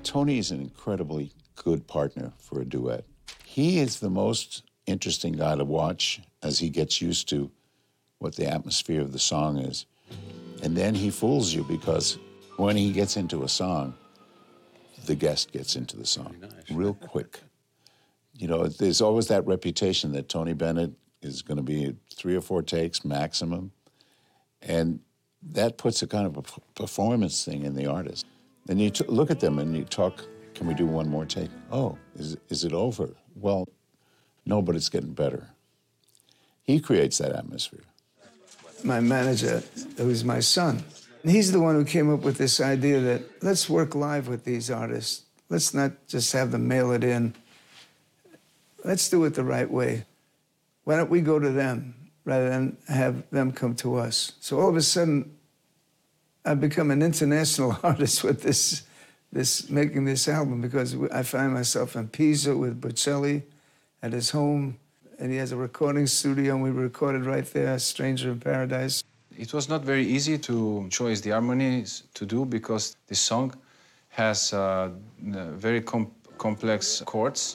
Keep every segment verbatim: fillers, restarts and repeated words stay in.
Tony is an incredibly good partner for a duet. He is the most interesting guy to watch as he gets used to what the atmosphere of the song is. And then he fools you because when he gets into a song, the guest gets into the song nice. real quick. You know, there's always that reputation that Tony Bennett is going to be three or four takes maximum. And that puts a kind of a performance thing in the artist. Then you t- look at them and you talk, can we do one more take? Oh, is, is it over? Well, no, but it's getting better. He creates that atmosphere. My manager, who's my son, he's the one who came up with this idea that let's work live with these artists. Let's not just have them mail it in. Let's do it the right way. Why don't we go to them rather than have them come to us? So all of a sudden, I've become an international artist with this, this making this album because I find myself in Pisa with Bocelli at his home, and he has a recording studio, and we recorded right there, Stranger in Paradise. It was not very easy to choose the harmonies to do because this song has uh, very com complex chords.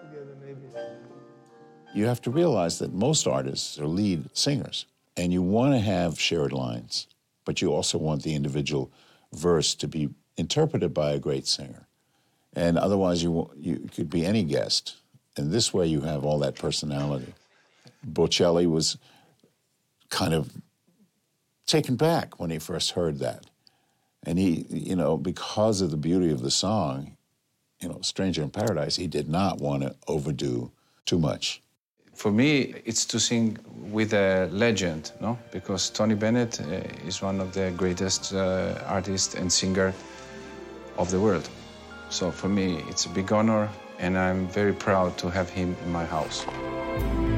You have to realize that most artists are lead singers, and you want to have shared lines, but you also want the individual verse to be interpreted by a great singer. And otherwise, you, you could be any guest. And this way, you have all that personality. Bocelli was kind of taken back when he first heard that. And he, you know, because of the beauty of the song, you know, Stranger in Paradise, he did not want to overdo too much. For me, it's to sing with a legend, no? Because Tony Bennett uh, is one of the greatest uh, artists and singer of the world. So for me, it's a big honor, and I'm very proud to have him in my house.